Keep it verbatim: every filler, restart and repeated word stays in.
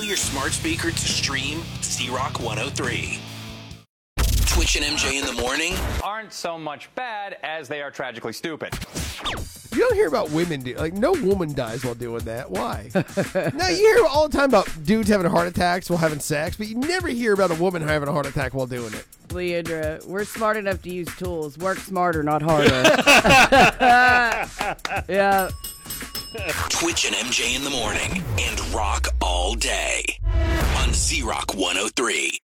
your smart speaker to stream Z-Rock one oh three. Twitch and M J in the morning aren't so much bad as they are tragically stupid. You don't hear about women do like no woman dies while doing that. Why? No, you hear all the time about dudes having heart attacks while having sex, but you never hear about a woman having a heart attack while doing it. Leandra, we're smart enough to use tools. Work smarter, not harder. Yeah. Twitch and M J in the morning and rock all day on Z-Rock one oh three.